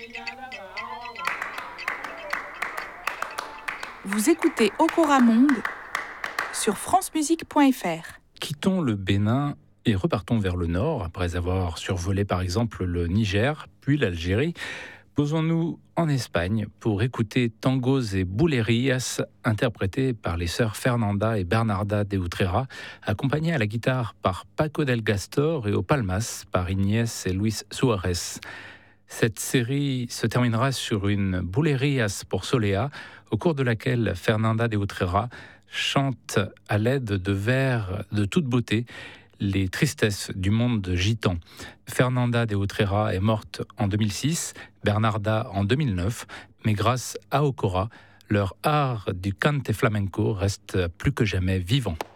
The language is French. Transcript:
Vous écoutez Okora Monde sur francemusique.fr. Quittons le Bénin et repartons vers le nord, après avoir survolé par exemple le Niger, puis l'Algérie. Posons-nous en Espagne pour écouter tangos et bulerías interprétés par les sœurs Fernanda et Bernarda de Utrera, accompagnées à la guitare par Paco del Gastor et au palmas par Inés et Luis Suárez. Cette série se terminera sur une bulerías pour Soleá, au cours de laquelle Fernanda de Utrera chante à l'aide de vers de toute beauté les tristesses du monde gitan. Fernanda de Utrera est morte en 2006, Bernarda en 2009, mais grâce à Okora, leur art du cante flamenco reste plus que jamais vivant.